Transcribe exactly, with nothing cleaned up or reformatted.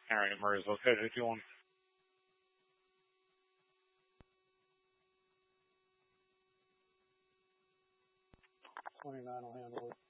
All right, Murray's located if you want. twenty-nine will handle it.